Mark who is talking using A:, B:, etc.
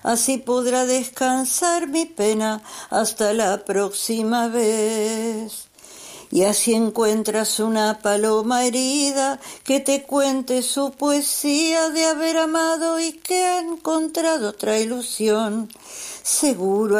A: Así podrá descansar mi pena hasta la próxima vez. Y así encuentras una paloma herida que te cuente su poesía de haber amado y que ha encontrado otra ilusión. Seguro